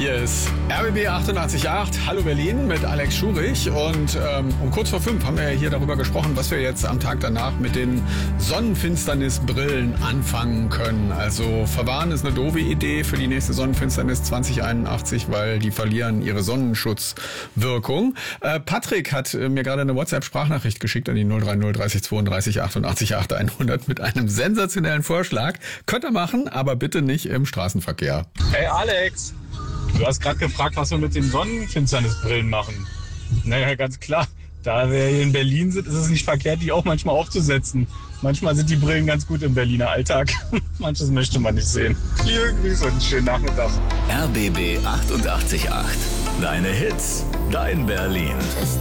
Hier ist RBB 88.8, Hallo Berlin mit Alex Schurich und um kurz vor 5 haben wir ja hier darüber gesprochen, was wir jetzt am Tag danach mit den Sonnenfinsternisbrillen anfangen können. Also verwahren ist eine doofe Idee für die nächste Sonnenfinsternis 2081, weil die verlieren ihre Sonnenschutzwirkung. Patrick hat mir gerade eine WhatsApp-Sprachnachricht geschickt an die 030 30 32 88 8 100 mit einem sensationellen Vorschlag. Könnt ihr machen, aber bitte nicht im Straßenverkehr. Hey Alex, du hast gerade gefragt, was wir mit den Sonnenfinsternisbrillen machen. Naja, ganz klar, da wir hier in Berlin sind, ist es nicht verkehrt, die auch manchmal aufzusetzen. Manchmal sind die Brillen ganz gut im Berliner Alltag. Manches möchte man nicht sehen. Liebe Grüße und einen schönen Nachmittag. RBB 88.8. Deine Hits, dein Berlin.